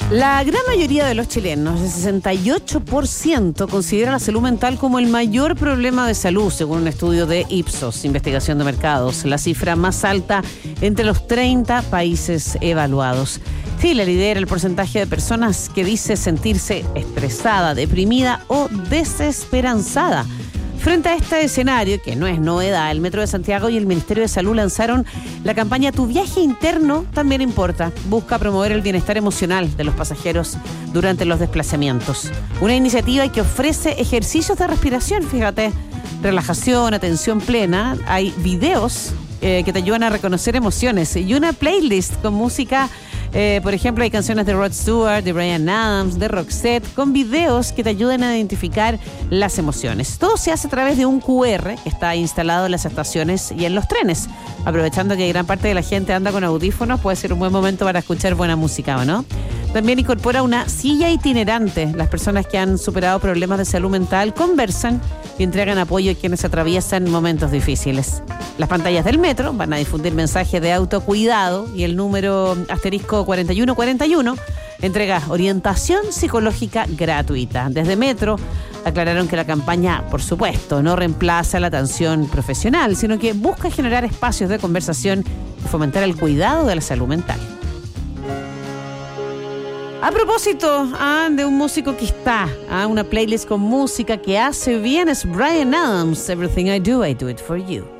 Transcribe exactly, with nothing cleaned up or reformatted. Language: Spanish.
La gran mayoría de los chilenos, el sesenta y ocho por ciento, considera la salud mental como el mayor problema de salud, según un estudio de Ipsos, Investigación de Mercados, la cifra más alta entre los treinta países evaluados. Chile lidera el porcentaje de personas que dice sentirse estresada, deprimida o desesperanzada. Frente a este escenario, que no es novedad, el Metro de Santiago y el Ministerio de Salud lanzaron la campaña Tu viaje interno también importa. Busca promover el bienestar emocional de los pasajeros durante los desplazamientos. Una iniciativa que ofrece ejercicios de respiración, fíjate, relajación, atención plena. Hay videos eh, que te ayudan a reconocer emociones y una playlist con música. Eh, por ejemplo, hay canciones de Rod Stewart, de Bryan Adams, de Roxette, con videos que te ayudan a identificar las emociones. Todo se hace a través de un cu erre que está instalado en las estaciones y en los trenes. Aprovechando que gran parte de la gente anda con audífonos, puede ser un buen momento para escuchar buena música, ¿o no? También incorpora una silla itinerante. Las personas que han superado problemas de salud mental conversan y entregan apoyo a quienes atraviesan momentos difíciles. Las pantallas del metro van a difundir mensajes de autocuidado y el número asterisco cuarenta y uno cuarenta y uno entrega orientación psicológica gratuita. Desde Metro aclararon que la campaña, por supuesto, no reemplaza la atención profesional, sino que busca generar espacios de conversación y fomentar el cuidado de la salud mental. A propósito ah, de un músico que está, ah, una playlist con música que hace bien, es Bryan Adams. Everything I do, I do it for you.